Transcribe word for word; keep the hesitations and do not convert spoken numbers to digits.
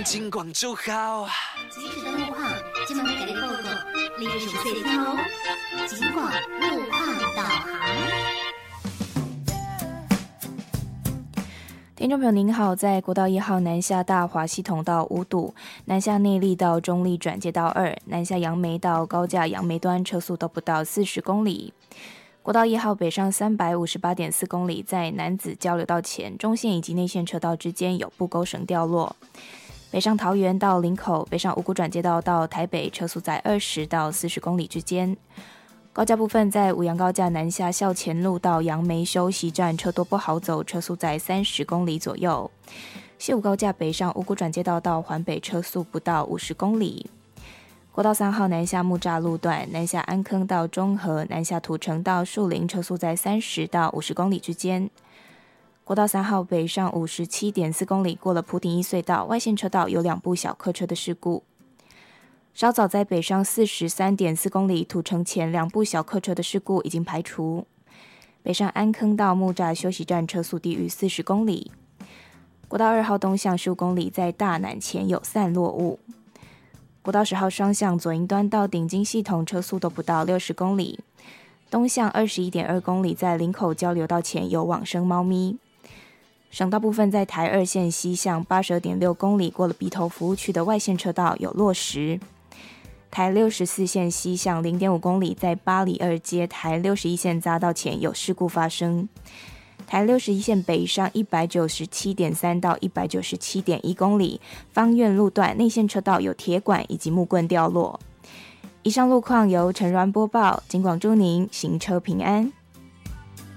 景广就好。 即时的路况，今晚给你报告，你是最听哦。景广路况导航。 听众朋友您好，在国道一号南下大华系统到五堵，南下内坜到中坜转接道二，南下杨梅到高架杨梅端车速都不到四十公里。国道一号北上三百五十八点四公里，在楠梓交流道前中线以及内线车道之间有布钩绳掉落。北上桃园到林口，北上五股转接道到台北车速在二十到四十公里之间。高架部分在五杨高架南下校前路到杨梅休息站车多不好走，车速在三十公里左右。西武高架北上五股转接道到环北车速不到五十公里。国道三号南下木栅路段，南下安坑到中和，南下土城到树林，车速在三十到五十公里之间。国道三号北上五十七点四公里，过了埔顶一隧道，外线车道有两部小客车的事故。稍早在北上四十三点四公里，土城前两部小客车的事故已经排除。北上安坑到木栅休息站车速低于四十公里。国道二号东向十五公里，在大南前有散落物。国道十号双向左营端到顶金系统车速都不到六十公里。东向二十一点二公里，在林口交流道前有往生猫咪。省道部分在台二线西向八十二点六公里，过了鼻头服务区的外线车道有落石。台六十四线西向 零点五公里，在八里二街台六十一线匝道前有事故发生。台六十一线北上 一百九十七点三 到 一百九十七点一公里，芳苑路段内线车道有铁管以及木棍掉落。以上路况由陈鸾播报，警广祝您行车平安。